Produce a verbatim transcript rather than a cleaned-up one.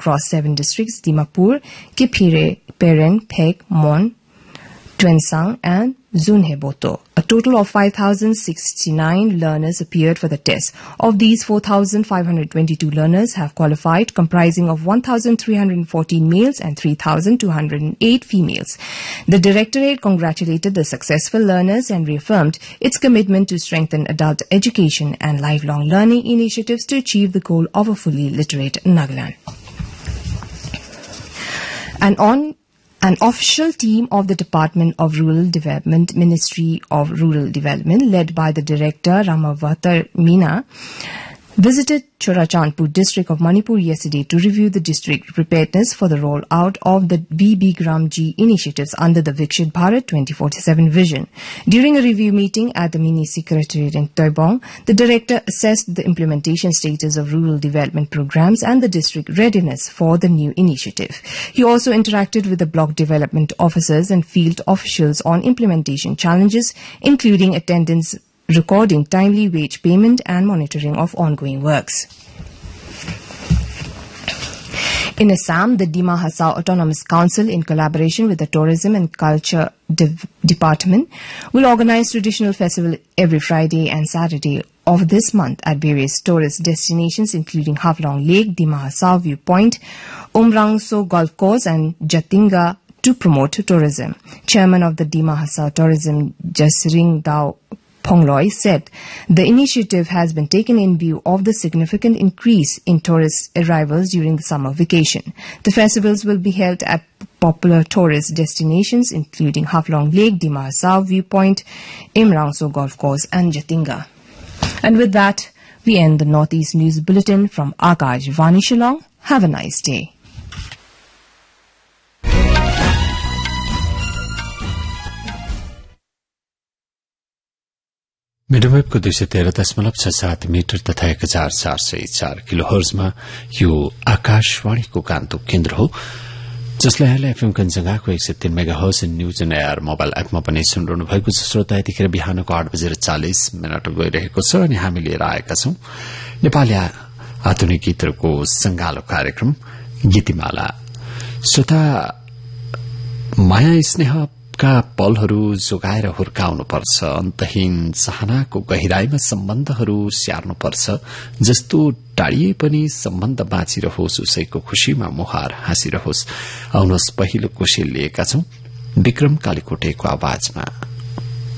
across seven districts: Dimapur, Kipire, Peren, Phek, Mon, Tuensang, and Zunheboto. A total of five thousand sixty-nine learners appeared for the test. Of these, four thousand five hundred twenty-two learners have qualified, comprising of one thousand three hundred fourteen males and three thousand two hundred eight females. The Directorate congratulated the successful learners and reaffirmed its commitment to strengthen adult education and lifelong learning initiatives to achieve the goal of a fully literate Nagaland. And on An official team of the Department of Rural Development, Ministry of Rural Development, led by the Director Ramavatar Meena, visited Chorachandpur district of Manipur yesterday to review the district preparedness for the rollout of the V B Gram G initiatives under the Vikshit Bharat twenty forty-seven vision. During a review meeting at the Mini Secretariat in Toibong, the director assessed the implementation status of rural development programs and the district readiness for the new initiative. He also interacted with the block development officers and field officials on implementation challenges, including attendance, recording timely wage payment, and monitoring of ongoing works. In Assam, the Dima Hasao Autonomous Council, in collaboration with the Tourism and Culture De- Department, will organize traditional festival every Friday and Saturday of this month at various tourist destinations, including Haflong Lake, Dima Hasao Viewpoint, Umrangso Golf Course, and Jatinga, to promote tourism. Chairman of the Dima Hasao Tourism, Jasring Dao Pongloy, said the initiative has been taken in view of the significant increase in tourist arrivals during the summer vacation. The festivals will be held at popular tourist destinations including Haflong Lake, Dima Hasao Viewpoint, Imrangso Golf Course, and Jatinga. And with that, we end the Northeast News Bulletin from Akash Vani Shillong. Have a nice day. मिडवेवको दुई सय तेह्र दशमलव छ सात metre तथा एक हजार चार सय चार किलो हर्जमा यो आकाशवाणीको गान्तोक केन्द्र हो, जसलाई अहिले एफएम कञ्चनजङ्घाको एक सय तीन mega hertz news and air mobile एपमा पनि सुनिरहनु भएको छ। श्रोता, यतिखेर बिहानको आठ बजेर चालिस मिनट गइरहेको छ अनि हामी लिएर आएका छौं नेपाली आधुनिक गीतहरूको संगालो कार्यक्रम गीतिमाला। श्रोता, माया स्नेह का पलहरू जोगाएर हुर्काउनुपर्छ, अन्तहीन चाहनाको गहिराईमा सम्बन्धहरू स्याहार्नुपर्छ, जस्तो टाढिए पनि सम्बन्ध बाँचिरहोस्, उसैको खुशीमा मुहार हाँसिरहोस्। आउनुहोस् पहिलो कोसेल लिएका छौं विक्रम कालीकोटेको आवाजमा।